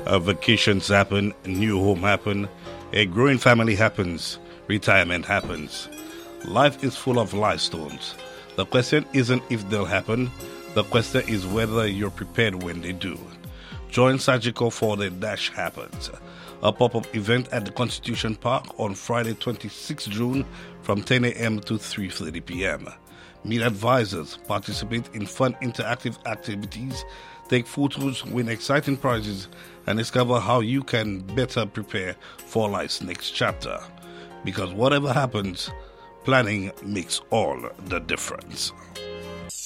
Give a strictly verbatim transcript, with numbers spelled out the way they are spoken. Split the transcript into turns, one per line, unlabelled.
Uh, vacations happen, a new home happen, a growing family happens, retirement happens. Life is full of milestones. The question isn't if they'll happen, the question is whether you're prepared when they do. Join Sajiko for the Dash Happens, a pop-up event at the Constitution Park on Friday, twenty-sixth of June from ten a.m. to three thirty p.m. Meet advisors, participate in fun interactive activities, take photos, win exciting prizes, and discover how you can better prepare for life's next chapter. Because whatever happens, planning makes all the difference.